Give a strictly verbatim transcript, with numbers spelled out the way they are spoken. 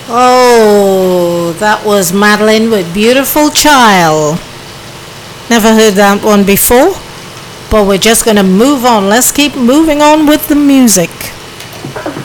Oh, that was Madeline with Beautiful Child. Never heard that one before, but we're just gonna move on. Let's keep moving on with the music.